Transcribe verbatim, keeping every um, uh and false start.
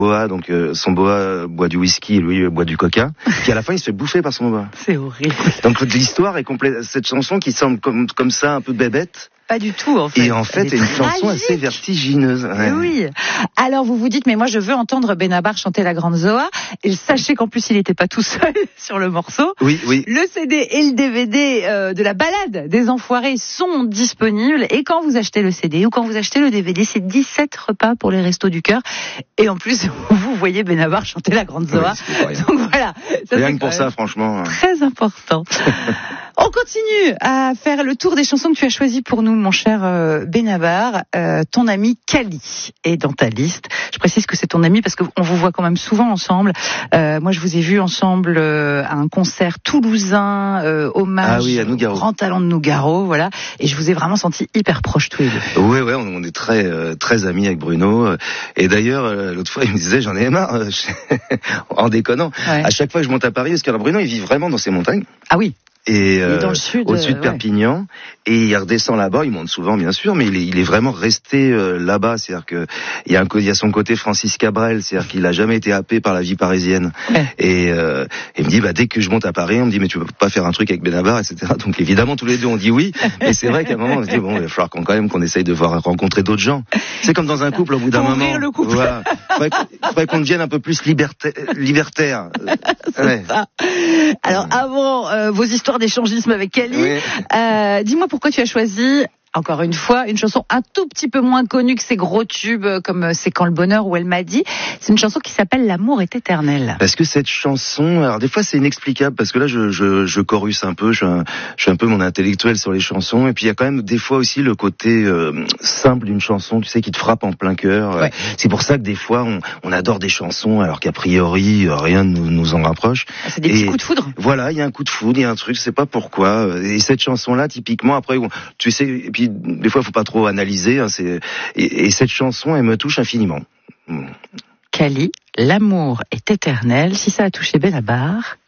boa, donc euh, son boa boit du whisky, lui boit du coca. Puis à la fin, il se fait bouffer par son boa. C'est horrible. Donc l'histoire est complète. Cette chanson qui semble comme comme ça un peu bébête. Pas du tout, en fait. Et en fait, c'est une chanson assez vertigineuse. Ouais. Oui. Alors, vous vous dites, mais moi, je veux entendre Benabar chanter La Grande Zoa. Et sachez qu'en plus, il n'était pas tout seul sur le morceau. Oui, oui. Le C D et le D V D euh, de la balade des Enfoirés sont disponibles. Et quand vous achetez le C D ou quand vous achetez le D V D, c'est dix-sept repas pour les Restos du Cœur. Et en plus, vous voyez Benabar chanter La Grande Zoa. Oui, donc voilà. Ça, rien que pour ça, franchement. Très important. On continue à faire le tour des chansons que tu as choisies pour nous, mon cher euh, Benabar. Euh, ton ami Kali est dans ta liste. Je précise que c'est ton ami parce qu'on vous voit quand même souvent ensemble. Euh, moi, je vous ai vu ensemble euh, à un concert toulousain, euh, hommage ah oui, à Nougaro. Au grand talent de Nougaro, voilà. Et je vous ai vraiment senti hyper proches tous les deux. Oui, ouais, on est très euh, très amis avec Bruno. Et d'ailleurs, euh, l'autre fois, il me disait, j'en ai marre, euh, en déconnant. Ouais. À chaque fois que je monte à Paris, parce que Bruno, il vit vraiment dans ces montagnes. Ah oui. Et euh, dans le sud, au-dessus de euh, Perpignan, ouais. Et il redescend là-bas, il monte souvent bien sûr, mais il est, il est vraiment resté euh, là-bas, c'est-à-dire que il y a un il y a son côté Francis Cabrel, c'est-à-dire qu'il a jamais été happé par la vie parisienne. Ouais. Et euh, il me dit bah dès que je monte à Paris, on me dit mais tu peux pas faire un truc avec Benabar, et cetera. Donc évidemment tous les deux on dit oui, mais c'est vrai qu'à un moment on se dit bon il va falloir qu'on, quand même qu'on essaye de voir rencontrer d'autres gens. C'est comme dans un couple au bout d'un moment. Le couple. Voilà. Il faudrait qu'on devienne un peu plus libertaire. libertaire. C'est ouais. ça. Alors avant euh, vos histoires d'échangisme avec Kali, oui. euh, dis-moi pourquoi tu as choisi, encore une fois, une chanson un tout petit peu moins connue que ces gros tubes comme C'est quand le bonheur ou Elle m'a dit. C'est une chanson qui s'appelle L'amour est éternel. Parce que cette chanson, alors des fois c'est inexplicable parce que là je je, je chorus un peu, je, je suis un peu mon intellectuel sur les chansons et puis il y a quand même des fois aussi le côté euh, simple d'une chanson, tu sais, qui te frappe en plein cœur. Ouais. C'est pour ça que des fois on, on adore des chansons alors qu'a priori rien ne nous, nous en rapproche. C'est des et petits coups de foudre. Voilà, il y a un coup de foudre, il y a un truc, je sais pas pourquoi. Et cette chanson-là, typiquement, après, tu sais, et puis des fois, il faut pas trop analyser. Hein, c'est et, et cette chanson, elle me touche infiniment. Kali, L'amour est éternel. Si ça a touché Benabar,